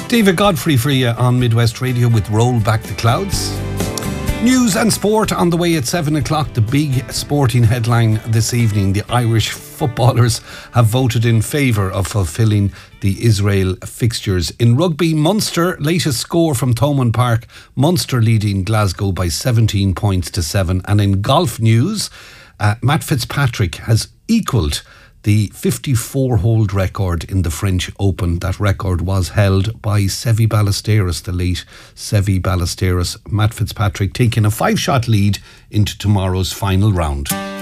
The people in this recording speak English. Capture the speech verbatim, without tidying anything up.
David Godfrey for you on Midwest Radio with Roll Back the Clouds. News and sport on the way at seven o'clock. The big sporting headline this evening: the Irish footballers have voted in favour of fulfilling the Israel fixtures. In rugby, Munster, latest score from Thomond Park, Munster leading Glasgow by seventeen points to seven. And in golf news, uh, Matt Fitzpatrick has equalled the fifty-four hole record in the French Open. That record was held by Seve Ballesteros, the late Seve Ballesteros. Matt Fitzpatrick taking a five-shot lead into tomorrow's final round.